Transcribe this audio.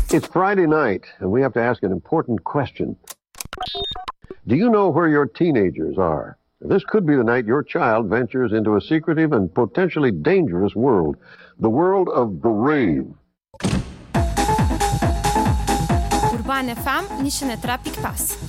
It's Friday night, and we have to ask an important question. Do you know where your teenagers are? This could be the night your child ventures into a secretive and potentially dangerous world, the world of the rave. Urban FM, nici ne trapic pas.